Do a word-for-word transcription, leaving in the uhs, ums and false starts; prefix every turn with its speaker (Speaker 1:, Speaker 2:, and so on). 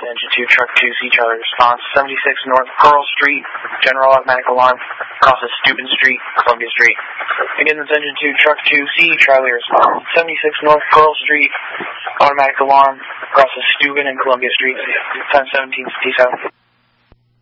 Speaker 1: Engine two, Truck two, C Charlie response. seventy-six North Pearl Street, General Automatic Alarm, crosses Steuben Street, Columbia Street. Again, this Engine two, Truck two, C Charlie response. seventy-six North Pearl Street, Automatic Alarm, crosses Steuben and Columbia Street. ten seventeen, T seven.